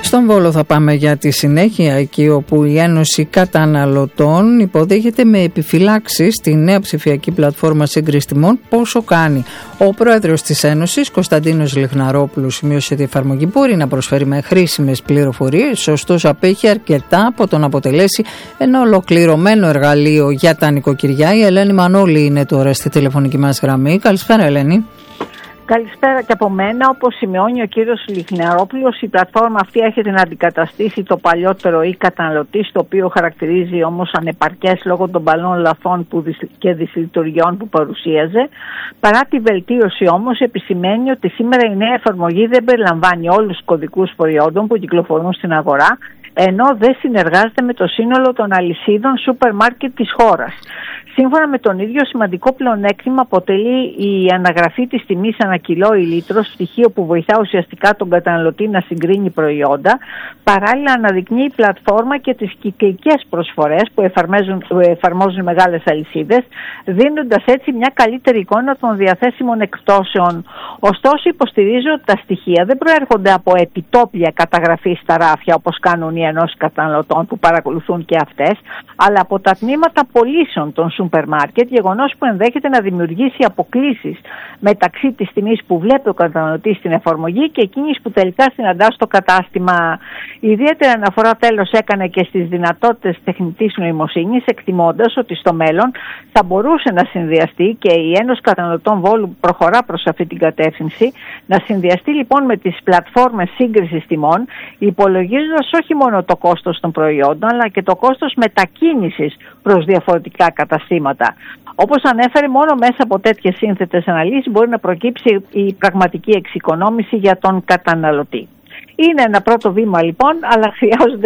Στον Βόλο θα πάμε για τη συνέχεια, εκεί όπου η Ένωση Καταναλωτών υποδέχεται με επιφυλάξεις τη νέα ψηφιακή πλατφόρμα σύγκρισης τιμών Πόσο Κάνει. Ο πρόεδρος της Ένωσης, Κωνσταντίνος Λιχναρόπουλος, σημείωσε ότι η εφαρμογή μπορεί να προσφέρει με χρήσιμες πληροφορίες, ωστόσο απέχει αρκετά από το να αποτελέσει ένα ολοκληρωμένο εργαλείο για τα νοικοκυριά. Η Ελένη Μανώλη είναι τώρα στη τηλεφωνική μας γραμμή. Καλησπέρα, Ελένη. Καλησπέρα και από μένα. Όπως σημειώνει ο κύριος Λιχναρόπουλος, η πλατφόρμα αυτή έρχεται να αντικαταστήσει το παλιότερο καταναλωτή, το οποίο χαρακτηρίζει όμως ανεπαρκές λόγω των παλών λαθών και δυσλειτουργιών που παρουσίαζε. Παρά τη βελτίωση όμως, επισημαίνει ότι σήμερα η νέα εφαρμογή δεν περιλαμβάνει όλους τους κωδικούς προϊόντων που κυκλοφορούν στην αγορά, ενώ δεν συνεργάζεται με το σύνολο των αλυσίδων σούπερ μάρκετ της χώρας. Σύμφωνα με τον ίδιο, σημαντικό πλεονέκτημα αποτελεί η αναγραφή της τιμής ανά κιλό ή λίτρο, στοιχείο που βοηθά ουσιαστικά τον καταναλωτή να συγκρίνει προϊόντα. Παράλληλα, αναδεικνύει η πλατφόρμα και τις κυκλικές προσφορές που εφαρμόζουν μεγάλες αλυσίδες, δίνοντας έτσι μια καλύτερη εικόνα των διαθέσιμων εκπτώσεων. Ωστόσο, υποστηρίζω ότι τα στοιχεία δεν προέρχονται από επιτόπια καταγραφή στα ράφια, όπως κάνουν οι ενώσεις καταναλωτών που παρακολουθούν και αυτές, αλλά από τα τμήματα πωλήσεων των σούπερ μάρκετ, γεγονός που ενδέχεται να δημιουργήσει αποκλίσεις μεταξύ της τιμής που βλέπει ο καταναλωτής στην εφαρμογή και εκείνης που τελικά συναντά στο κατάστημα. Ιδιαίτερη αναφορά τέλος έκανε και στις δυνατότητες τεχνητής νοημοσύνης, εκτιμώντας ότι στο μέλλον θα μπορούσε να συνδυαστεί, και η Ένωση Καταναλωτών Βόλου προχωρά προς αυτή την κατεύθυνση, να συνδυαστεί λοιπόν με τις πλατφόρμες σύγκρισης τιμών, υπολογίζοντας όχι μόνο το κόστος των προϊόντων, αλλά και το κόστος μετακίνησης προς διαφορετικά καταστήματα. Όπως ανέφερε, μόνο μέσα από τέτοιες σύνθετες αναλύσεις μπορεί να προκύψει η πραγματική εξοικονόμηση για τον καταναλωτή. Είναι ένα πρώτο βήμα λοιπόν, αλλά χρειάζονται